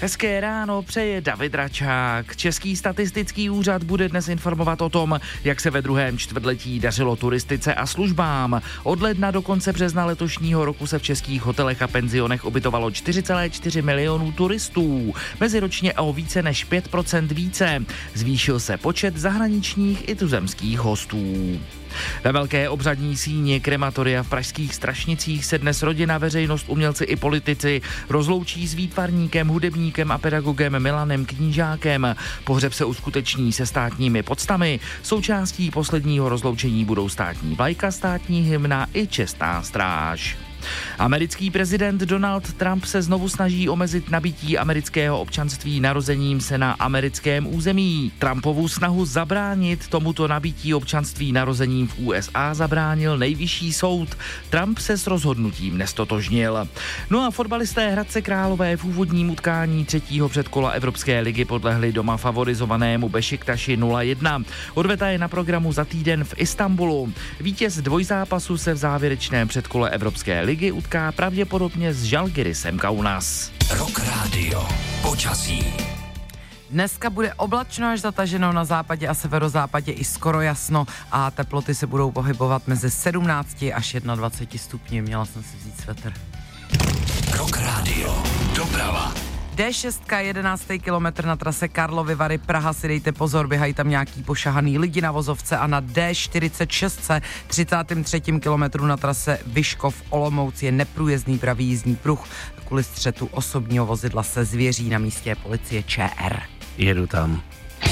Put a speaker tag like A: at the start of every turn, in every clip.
A: Hezké ráno přeje David Račák. Český statistický úřad bude dnes informovat o tom, jak se ve druhém čtvrtletí dařilo turistice a službám. Od ledna do konce března letošního roku se v českých hotelech a penzionech ubytovalo 4,4 milionů turistů. Meziročně o více než 5% více. Zvýšil se počet zahraničních i tuzemských hostů. Ve velké obřadní síni krematoria v pražských Strašnicích se dnes rodina, veřejnost, umělci i politici rozloučí s výtvarníkem, hudebníkem a pedagogem Milanem Knížákem. Pohřeb se uskuteční se státními poctami. Součástí posledního rozloučení budou státní vlajka, státní hymna i čestná stráž. Americký prezident Donald Trump se znovu snaží omezit nabytí amerického občanství narozením se na americkém území. Trumpovu snahu zabránit tomuto nabytí občanství narozením v USA zabránil nejvyšší soud. Trump se s rozhodnutím nestotožnil. No a fotbalisté Hradce Králové v úvodním utkání třetího předkola Evropské ligy podlehli doma favorizovanému Bešiktaši 0-1. Odveta je na programu za týden v Istanbulu. Vítěz dvojzápasu se v závěrečném předkole Evropské ligy utká pravděpodobně s Žalgirisem Kaunas.
B: Rock Radio. Počasí.
C: Dneska bude oblačno až zataženo, na západě a severozápadě i skoro jasno a teploty se budou pohybovat mezi 17 až 21 stupni. Měla jsem si vzít svetr.
B: Rock Radio. Doprava.
C: D6, 11. kilometr na trase Karlovy Vary, Praha, si dejte pozor, běhají tam nějaký pošahaný lidi na vozovce a na D46, 33. kilometru na trase Vyškov Olomouc je neprůjezdný pravý jízdní pruh. Kvůli střetu osobního vozidla se zvěří na místě policie ČR.
D: Jedu tam.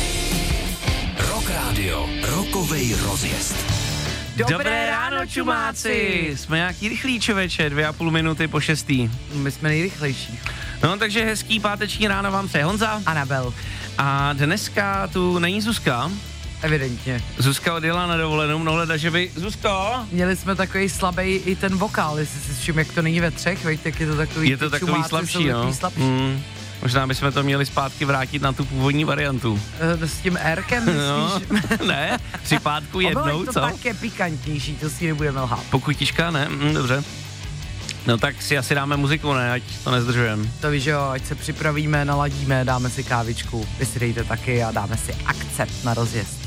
B: Rock Radio. Rockovej rozjezd.
D: Dobré ráno, čumáci! Jsme nějaký rychlí, člověče, 2,5 minuty po 6.
C: My jsme nejrychlejší.
D: No, takže hezký páteční ráno vám přeje Honza.
C: Anabel.
D: A dneska tu není Zuzka.
C: Evidentně.
D: Zuzka odjela na dovolenou, no hleda, že by... Zuzko!
C: Měli jsme takový slabý i ten vokál, jestli si všim, jak to není ve třech, veď, tak je to takový...
D: Je to takový slabší, no. Možná bychom to měli zpátky vrátit na tu původní variantu.
C: S tím Rkem, myslíš?
D: No, ne, při pátku jednou,
C: to
D: co?
C: tak je pikantnější, to si nebudeme lhát.
D: Pokutička, ne? Dobře. No tak si asi dáme muziku, ne? Ať to nezdržujeme.
C: To víš, jo, ať se připravíme, naladíme, dáme si kávičku, vy si dejte taky a dáme si akcept na rozjezd.